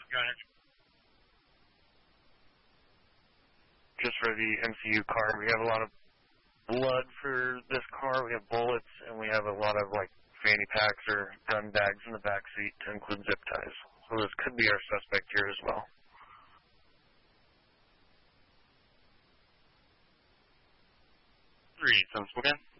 Go ahead. Just for the MCU car, we have a lot of blood for this car. We have bullets, and we have a lot of, like, fanny packs or gun bags in the back seat to include zip ties. So this could be our suspect here as well. Sensible again.